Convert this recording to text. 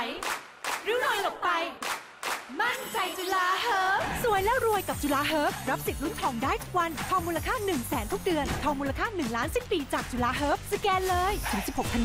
ริ้วรอยหลบไปมั่นใจจุฬาเฮิร์บสวยแล้วรวยกับจุฬาเฮิร์บรับสิทธิ์ลุ้นทองได้ทุกวันทองมูลค่า 100,000 ทุกเดือนทองมูลค่า1 ล้านสิ้นปีจากจุฬาเฮิร์บสแกนเลยถึง16 ธัน